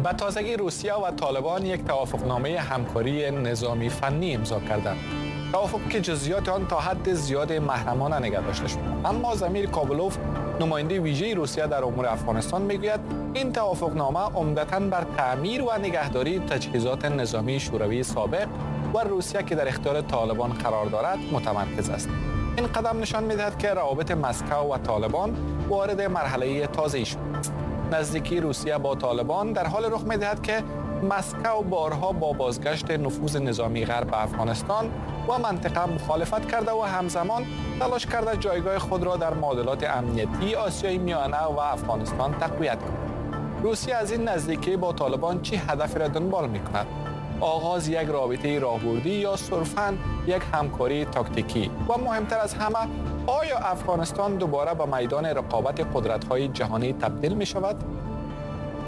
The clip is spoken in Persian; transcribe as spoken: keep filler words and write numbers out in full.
به تازگی روسیه و طالبان یک توافقنامه همکاری نظامی فنی امضا کردند. توافق که جزئیات آن تا حد زیاد محرمانه نگه داشته شد. اما زمیر کابلوف، نماینده ویژه روسیه در امور افغانستان، میگوید این توافقنامه عمدتاً بر تعمیر و نگهداری تجهیزات نظامی شوروی سابق و روسیه که در اختیار طالبان قرار دارد متمرکز است. این قدم نشان می‌دهد که روابط مسکو و طالبان وارد مرحله تازه‌ای شده است. نزدیکی روسیه با طالبان در حال رخ می‌دهد که مسکو بارها با بازگشت نفوذ نظامی غرب به افغانستان و منطقه مخالفت کرده و همزمان تلاش کرده جایگاه خود را در معادلات امنیتی آسیای میانه و افغانستان تقویت کند. روسیه از این نزدیکی با طالبان چه هدفی را دنبال می‌کند؟ آغاز یک رابطه راهبردی یا صرفاً یک همکاری تاکتیکی؟ و مهمتر از همه، آیا افغانستان دوباره به میدان رقابت قدرت‌های جهانی تبدیل می‌شود؟